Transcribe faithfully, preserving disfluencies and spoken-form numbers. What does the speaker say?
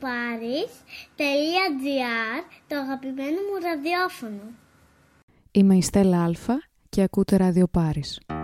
ραδιοπάρις τελεία τζι άρ, το αγαπημένο μου ραδιόφωνο. Είμαι η Στέλλα Αλφα και ακούτε Radio Paris.